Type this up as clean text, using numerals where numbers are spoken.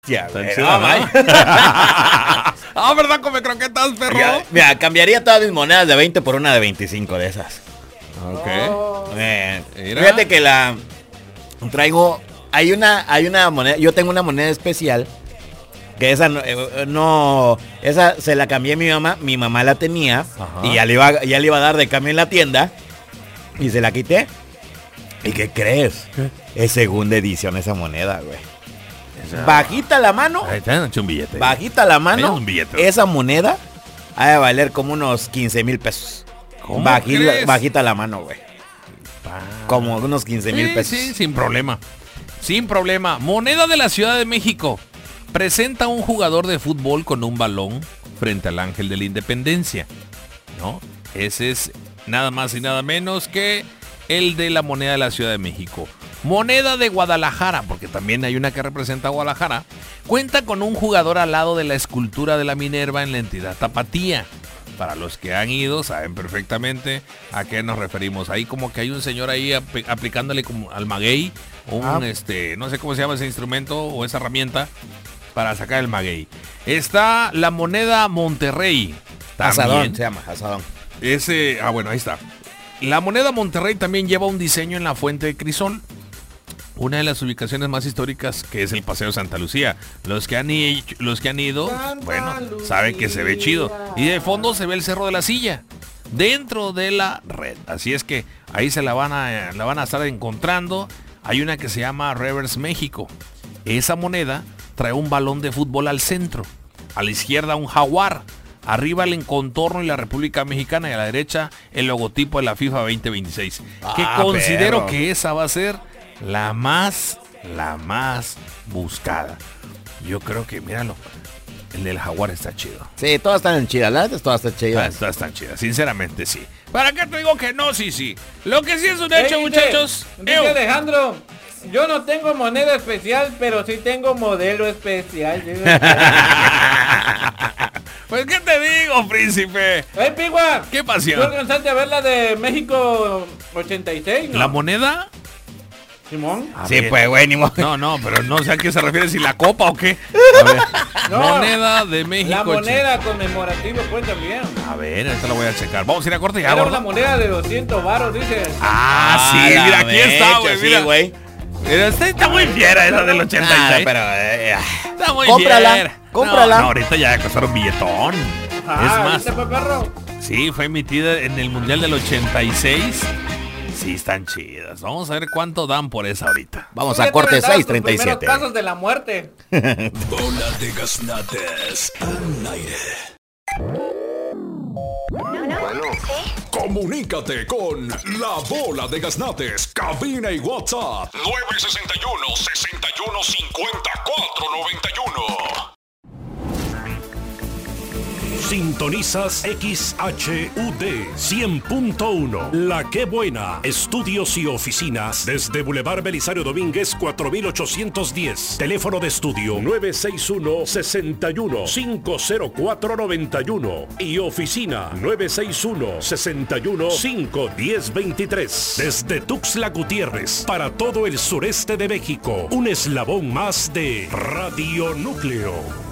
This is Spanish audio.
Ya, Tan güey, chida, no, ¿no? vaya. ¿Verdad? Come croquetas, perro. Mira, cambiaría todas mis monedas de 20 por una de 25 de esas. Ok. Mira. Fíjate que traigo, hay una moneda, yo tengo una moneda especial, que esa esa se la cambié a mi mamá la tenía. Ajá. Y ya le iba a dar de cambio en la tienda, y se la quité. ¿Y qué crees? Es segunda edición esa moneda, güey. Bajita la mano. Ahí te han hecho un billete. Bajita la Ahí mano, es un billete. esa moneda ha de valer como unos 15,000 pesos. ¿Cómo crees? Bajita la mano, güey. Como unos 15,000 pesos. Sí, sin problema. Sin problema. Moneda de la Ciudad de México. Presenta un jugador de fútbol con un balón frente al Ángel de la Independencia. ¿No? Ese es nada más y nada menos que el de la moneda de la Ciudad de México. Moneda de Guadalajara, porque también hay una que representa a Guadalajara, cuenta con un jugador al lado de la escultura de la Minerva en la entidad tapatía. Para los que han ido, saben perfectamente a qué nos referimos. Ahí como que hay un señor ahí aplicándole como al maguey, no sé cómo se llama ese instrumento o esa herramienta para sacar el maguey. Está la moneda Monterrey. Asadón se llama, asadón. Bueno, ahí está. La moneda Monterrey también lleva un diseño en la fuente de crisol. Una de las ubicaciones más históricas, que es el Paseo Santa Lucía. Los que han ido, bueno, saben que se ve chido. Y de fondo se ve el Cerro de la Silla, dentro de la red. Así es que ahí la van a estar encontrando. Hay una que se llama Reverse México. Esa moneda trae un balón de fútbol al centro. A la izquierda un jaguar. Arriba el contorno y la República Mexicana, y a la derecha el logotipo de la FIFA 2026. Que considero que esa va a ser la más buscada. Yo creo que, míralo, el del jaguar está chido. Sí, todas están chidas, la neta, todas están chidas. Todas están chidas, sinceramente sí. ¿Para qué te digo que no? Sí. Lo que sí es un hecho, muchachos. Dice Alejandro, yo no tengo moneda especial, pero sí tengo modelo especial. Pues, ¿qué te digo, príncipe? ¡Ey, Pigua! ¿Qué ¿Tú pasión? alcanzaste a ver la de México 86, no? ¿La moneda? Simón. Sí, pues, güey, ni modo. No, pero no sé a qué se refiere, si la copa o qué. A ver. No, moneda de México. La moneda conmemorativa, pues, también. A ver, esta la voy a checar. Vamos a ir a corte ya, Era gordo. una moneda de 200 varos, dice. Sí, mira, aquí está, güey, mira. Sí, güey. Mira, está muy fiera esa del 86. Pero, Está muy cómprala, fiera. cómprala. No, ahorita ya costaron billetón. Es más, ¿viste, pues, perro? sí, fue emitida en el Mundial del 86. Sí, están chidas. Vamos a ver cuánto dan por esa ahorita. Vamos Ya a te corte aventaron tus 6:37. primeros casos de la muerte. Bola de gaznates al aire. Comunícate con la Bola de Gaznates, cabina y WhatsApp 961-6150-491. Sintonizas XHUD 100.1. La Qué Buena. Estudios y oficinas desde Boulevard Belisario Domínguez 4810. Teléfono de estudio 961-61-50491. Y oficina 961-61-51023. Desde Tuxtla Gutiérrez para todo el sureste de México. Un eslabón más de Radio Núcleo.